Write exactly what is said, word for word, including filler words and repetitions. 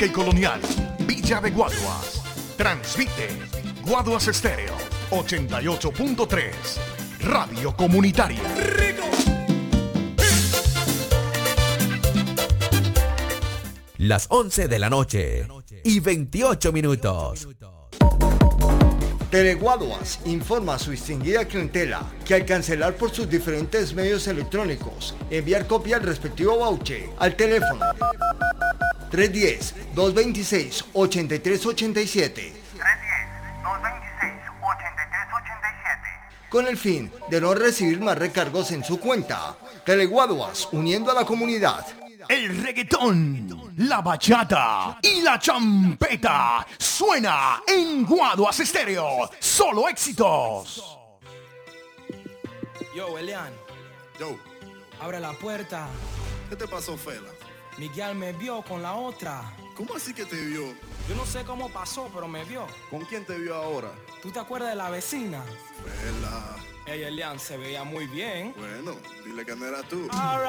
Que Colonial, Villa de Guaduas. Transmite Guaduas Estéreo ochenta y ocho punto tres. Radio Comunitaria. Las once de la noche y veintiocho minutos. Teleguaduas informa a su distinguida clientela que al cancelar por sus diferentes medios electrónicos, enviar copia del respectivo voucher al teléfono tres uno cero, dos dos seis, ocho tres ocho siete con el fin de no recibir más recargos en su cuenta. Teleguaduas, uniendo a la comunidad. El reggaetón, la bachata y la champeta suena en Guaduas Estéreo. Solo éxitos. Yo, Elian. Yo. Abre la puerta. ¿Qué te pasó, Fela? Miguel me vio con la otra. ¿Cómo así que te vio? Yo no sé cómo pasó, pero me vio. ¿Con quién te vio ahora? ¿Tú te acuerdas de la vecina? Fela. Ella, Elian, se veía muy bien. Bueno, dile que no era tú. All right.